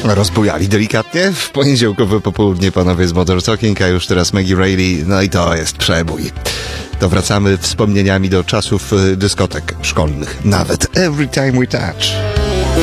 rozbujali delikatnie w poniedziałkowe popołudnie panowie z Modern Talking, a już teraz Maggie Reilly, no i to jest przebój. To wracamy wspomnieniami do czasów dyskotek szkolnych. Nawet Every Time We Touch.